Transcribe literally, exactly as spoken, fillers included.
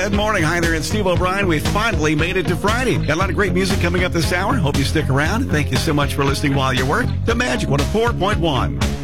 Good morning. Hi there, it's Steve O'Brien. We finally made it to Friday. Got a lot of great music coming up this hour. Hope you stick around. Thank you so much for listening while you work to Magic one oh four point one.